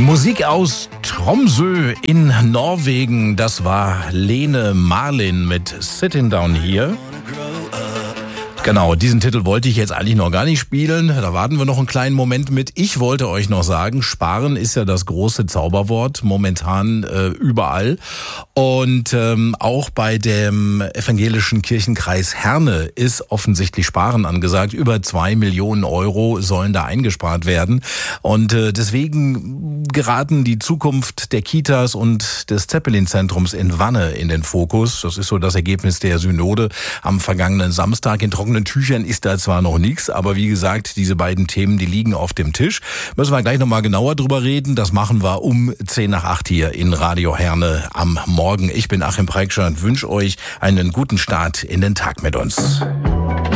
Musik aus Tromsø in Norwegen, das war Lene Marlin mit Sitting Down Here. Genau, diesen Titel wollte ich jetzt eigentlich noch gar nicht spielen. Da warten wir noch einen kleinen Moment mit. Ich wollte euch noch sagen, sparen ist ja das große Zauberwort momentan überall. Und auch bei dem evangelischen Kirchenkreis Herne ist offensichtlich Sparen angesagt. Über 2 Millionen Euro sollen da eingespart werden. Und deswegen geraten die Zukunft der Kitas und des Zeppelin-Zentrums in Wanne in den Fokus. Das ist so das Ergebnis der Synode am vergangenen Samstag. In trockenen Tüchern ist da zwar noch nichts, aber wie gesagt, diese beiden Themen, die liegen auf dem Tisch. Müssen wir gleich nochmal genauer drüber reden. Das machen wir um 7:50 hier in Radio Herne am Morgen. Ich bin Achim Preikschat und wünsche euch einen guten Start in den Tag mit uns.